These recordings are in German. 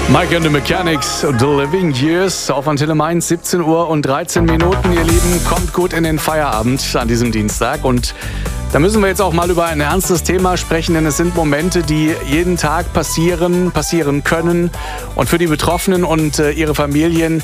Mike and the Mechanics, The Living Years auf Antenne Mainz, 17 Uhr und 13 Minuten, ihr Lieben. Kommt gut in den Feierabend an diesem Dienstag. Und da müssen wir jetzt auch mal über ein ernstes Thema sprechen, denn es sind Momente, die jeden Tag passieren können. Und für die Betroffenen und ihre Familien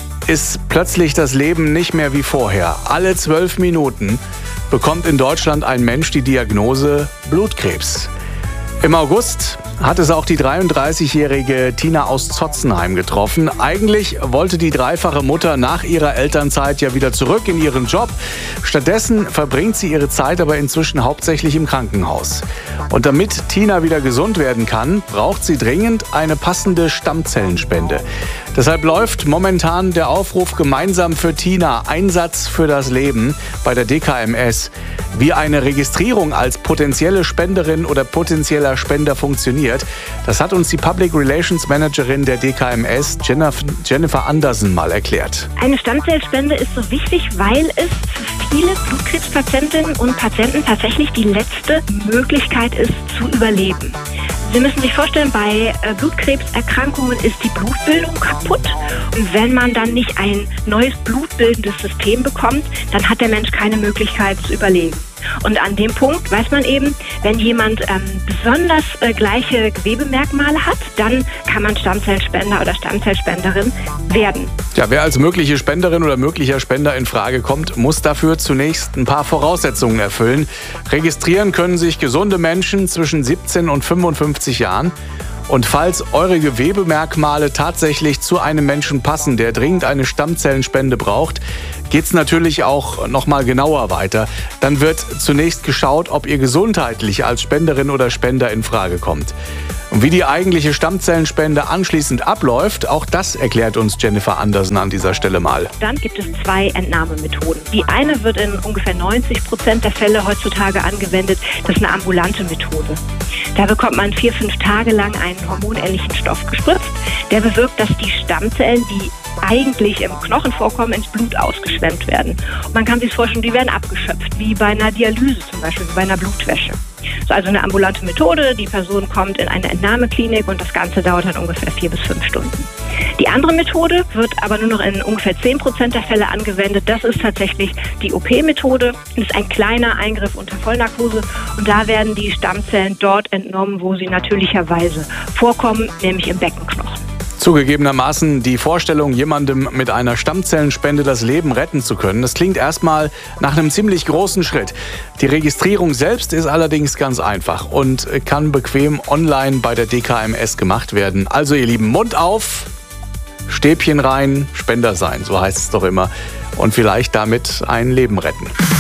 ist plötzlich das Leben nicht mehr wie vorher. Alle 12 Minuten bekommt in Deutschland ein Mensch die Diagnose Blutkrebs. Im August hat es auch die 33-jährige Tina aus Zotzenheim getroffen. Eigentlich wollte die dreifache Mutter nach ihrer Elternzeit ja wieder zurück in ihren Job. Stattdessen verbringt sie ihre Zeit aber inzwischen hauptsächlich im Krankenhaus. Und damit Tina wieder gesund werden kann, braucht sie dringend eine passende Stammzellenspende. Deshalb läuft momentan der Aufruf gemeinsam für Tina, Einsatz für das Leben bei der DKMS. Wie eine Registrierung als potenzielle Spenderin oder potenzieller Spender funktioniert, das hat uns die Public Relations Managerin der DKMS, Jennifer Andersen, mal erklärt. Eine Stammzellspende ist so wichtig, weil es für viele Blutkrebspatientinnen und Patienten tatsächlich die letzte Möglichkeit ist, zu überleben. Sie müssen sich vorstellen, bei Blutkrebserkrankungen ist die Blutbildung kaputt. Und wenn man dann nicht ein neues blutbildendes System bekommt, dann hat der Mensch keine Möglichkeit zu überleben. Und an dem Punkt weiß man eben, wenn jemand besonders gleiche Gewebemerkmale hat, dann kann man Stammzellenspender oder Stammzellspenderin werden. Ja, wer als mögliche Spenderin oder möglicher Spender in Frage kommt, muss dafür zunächst ein paar Voraussetzungen erfüllen. Registrieren können sich gesunde Menschen zwischen 17 und 55 Jahren. Und falls eure Gewebemerkmale tatsächlich zu einem Menschen passen, der dringend eine Stammzellenspende braucht, geht es natürlich auch noch mal genauer weiter. Dann wird zunächst geschaut, ob ihr gesundheitlich als Spenderin oder Spender in Frage kommt. Und wie die eigentliche Stammzellenspende anschließend abläuft, auch das erklärt uns Jennifer Andersen an dieser Stelle mal. Dann gibt es 2 Entnahmemethoden. Die eine wird in ungefähr 90% der Fälle heutzutage angewendet. Das ist eine ambulante Methode. Da bekommt man 4-5 Tage lang einen hormonähnlichen Stoff gespritzt. Der bewirkt, dass die Stammzellen, die eigentlich im Knochen vorkommen, ins Blut ausgeschwemmt werden. Und man kann sich vorstellen, die werden abgeschöpft, wie bei einer Dialyse zum Beispiel, wie bei einer Blutwäsche. So, also eine ambulante Methode, die Person kommt in eine Entnahmeklinik und das Ganze dauert dann ungefähr 4 bis 5 Stunden. Die andere Methode wird aber nur noch in ungefähr 10% der Fälle angewendet. Das ist tatsächlich die OP-Methode. Das ist ein kleiner Eingriff unter Vollnarkose und da werden die Stammzellen dort entnommen, wo sie natürlicherweise vorkommen, nämlich im Beckenknochen. Zugegebenermaßen die Vorstellung, jemandem mit einer Stammzellenspende das Leben retten zu können, das klingt erstmal nach einem ziemlich großen Schritt. Die Registrierung selbst ist allerdings ganz einfach und kann bequem online bei der DKMS gemacht werden. Also ihr Lieben, Mund auf, Stäbchen rein, Spender sein, so heißt es doch immer. Und vielleicht damit ein Leben retten.